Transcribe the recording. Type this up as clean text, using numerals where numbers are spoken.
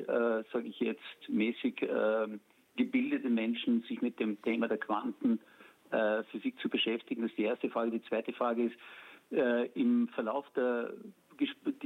sage ich jetzt, mäßig gebildete Menschen sich mit dem Thema der Quantenphysik zu beschäftigen. Das ist die erste Frage. Die zweite Frage ist, im Verlauf